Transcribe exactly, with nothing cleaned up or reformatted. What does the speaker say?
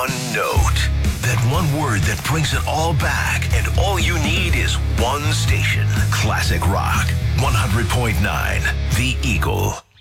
one note. That one word that brings it all back, and all you need is one station. Classic Rock, one hundred point nine, The Eagle.